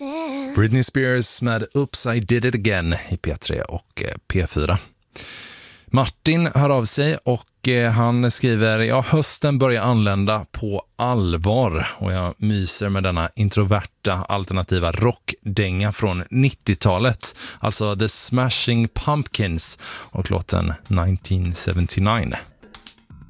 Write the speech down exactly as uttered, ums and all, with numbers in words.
Britney Spears med Oops, I did it again i P tre och P fyra. Martin hör av sig och han skriver: ja, hösten börjar anlända på allvar och jag myser med denna introverta alternativa rockdänga från nittiotalet, alltså The Smashing Pumpkins och låten nitton sjuttionio.